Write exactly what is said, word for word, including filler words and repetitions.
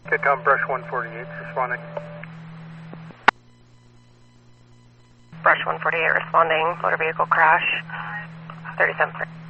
Okay, Tom, Brush one forty-eight, responding. Brush one forty-eight responding, motor vehicle crash, thirty-seven three.